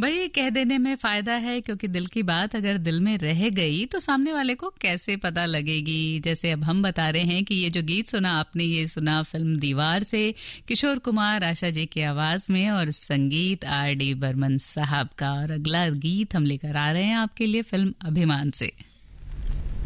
भाई कह देने में फायदा है, क्योंकि दिल की बात अगर दिल में रह गई तो सामने वाले को कैसे पता लगेगी। जैसे अब हम बता रहे हैं कि ये जो गीत सुना आपने, ये सुना फिल्म दीवार से, किशोर कुमार आशा जी की आवाज में और संगीत आर डी बर्मन साहब का। और अगला गीत हम लेकर आ रहे हैं आपके लिए फिल्म अभिमान से।